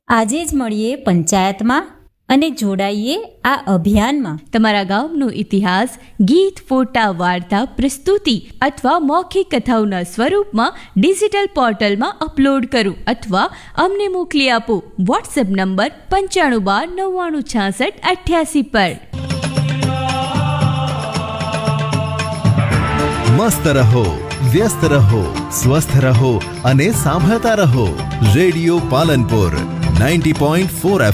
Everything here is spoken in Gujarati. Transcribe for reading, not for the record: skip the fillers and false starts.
આજે જ મળીએ પંચાયતમાં અને જોડાઈએ આ અભિયાનમાં. તમારા ગામનો ઇતિહાસ ગીત, ફોટા, વાર્તા, પ્રસ્તુતિ અથવા મૌખિક કથાઓના સ્વરૂપમાં ડિજિટલ પોર્ટલમાં અપલોડ કરો અથવા અમને મોકલી આપો. વોટ્સએપ નંબર 9512996688 પર. મસ્ત રહો, વ્યસ્ત રહો, સ્વસ્થ રહો અને સાંભળતા રહો. રેડિયો પાલનપુર 90.4